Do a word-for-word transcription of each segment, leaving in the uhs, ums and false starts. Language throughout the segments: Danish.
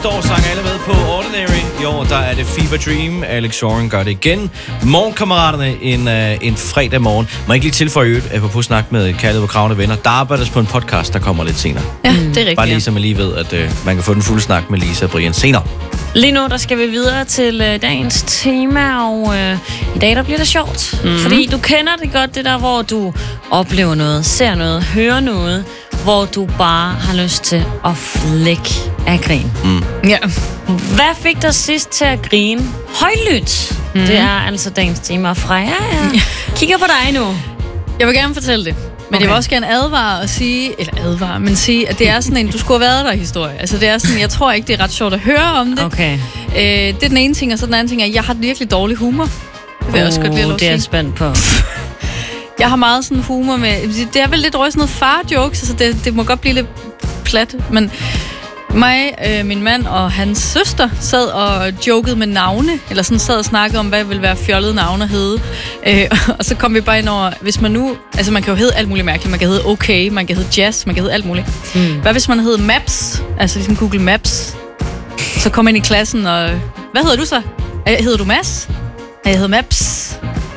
År sang alle med på Ordinary. I år der er det Fever Dream. Alex Soren gør det igen. Morgenkammeraterne en, uh, en fredag morgen. Må jeg ikke lige tilføje øvrigt, at på snak med Kærlighed på Kraven og Venner, der arbejdes på en podcast, der kommer lidt senere. Ja, det er rigtigt. Bare lige så man lige ved, at uh, man kan få den fulde snak med Lisa og Brian senere. Lige nu, der skal vi videre til uh, dagens tema, og uh, i dag, der bliver det sjovt. Mm-hmm. Fordi du kender det godt, det der, hvor du oplever noget, ser noget, hører noget, hvor du bare har lyst til at flække af grin. Mm. Ja. Hvad fik dig sidst til at grine højlydt? Mm. Det er altså dagens tema fra jer. Jeg kigger på dig nu. Jeg vil gerne fortælle det. Men okay. Jeg vil også gerne advare og sige, eller advare, men sige, at det er sådan en, du skulle have været der historie. Altså det er sådan, jeg tror ikke, det er ret sjovt at høre om det. Okay. Øh, det er den ene ting, og så den anden ting er, at jeg har virkelig dårlig humor. Det vil jeg uh, også godt lide at det er jeg spændt på. Jeg har meget sådan humor med, det er vel lidt røget sådan noget far-jokes, altså det, det må godt blive lidt plat, men mig, øh, min mand og hans søster sad og jokede med navne, eller sådan sad og snakkede om, hvad vil være fjollede navne at hedde. Øh, og så kom vi bare ind over, hvis man nu, altså man kan jo hedde alt muligt mærkeligt, man kan hedde Okay, man kan hedde Jazz, man kan hedde alt muligt. Mm. Hvad hvis man hed Maps, altså ligesom Google Maps, så kom ind i klassen og, hvad hedder du så? Hedder du Mads? Jeg hedder Maps.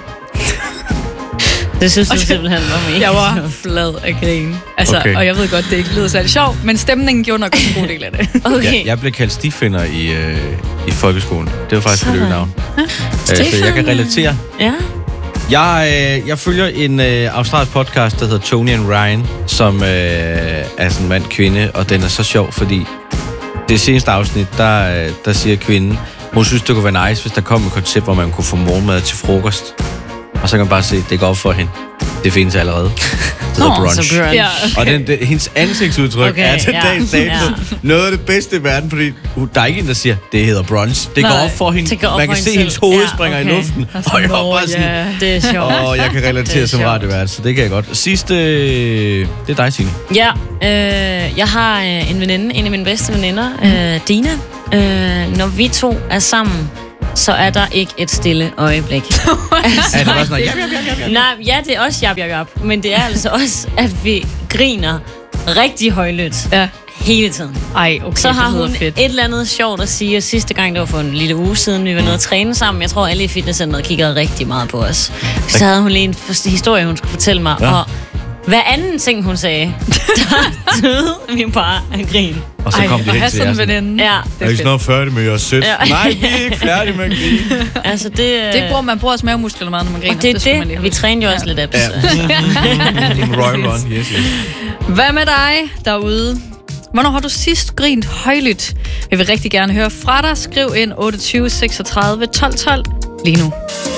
Det synes du simpelthen var mig. Jeg var flad af grin. Altså, okay. Og jeg ved godt, det ikke lyder særlig sjovt, men stemningen gjorde nok en god del af det. Okay. Jeg, jeg blev kaldt stifinder i, øh, i folkeskolen. Det var faktisk et løbenavn. Øh, så jeg kan relatere. Ja. Jeg, øh, jeg følger en øh, australsk podcast, der hedder Tony and Ryan, som øh, er sådan en mand-kvinde, og den er så sjov, fordi det seneste afsnit, der, der siger kvinden, hun synes, det kunne være nice, hvis der kom et koncept, hvor man kunne få morgenmad til frokost. Og så kan man bare se, det går op for hende. Det findes allerede. Det hedder brunch. brunch. Ja. Og den, den, hendes ansigtsudtryk okay, er til ja, dagens dato ja. noget af det bedste i verden, fordi der er ikke en, der siger, det hedder brunch. Det Nej, går op for hende. op Man kan se, hendes hoved ja, springer okay. i luften. Altså, og jeg var bare sådan, ja, det er sjovt. Og jeg kan relatere som radiovært, så det kan jeg godt. Sidste, øh, det er dig, Signe. Ja, øh, jeg har øh, en veninde, en af mine bedste veninder, øh, Dina. Øh, når vi to er sammen, så er der ikke et stille øjeblik. Altså, er det bare sådan, jab, jab, jab, jab. Nej, ja, det er også jab, jab, jab. Men det er altså også, at vi griner rigtig højlydt. Ja. Hele tiden. Ej, okay, så har hun fedt. et eller andet sjovt at sige. Sidste gang, det var for en lille uge siden, vi var nede at træne sammen. Jeg tror, alle i fitnesscenteret kiggede rigtig meget på os. Så havde hun lige en historie, hun skulle fortælle mig. Ja. Og hver anden ting, hun sagde, der døde vi bare af grin. Og så kom de hen til jer sådan, ja. Er I snart færdige med jeres sæt? Ja. Nej, vi er ikke færdige med at grine. Altså, det, det bruger man bruger også mavemusklerne meget, når man griner. Og det er det, det vi træner jo også ja. lidt abs. Ja. Royal Run, yes, yes. Hvad med dig derude? Hvornår har du sidst grint højlydt? Vi vil rigtig gerne høre fra dig. Skriv ind otteogtyve seksogtredive tolv tolv lige nu.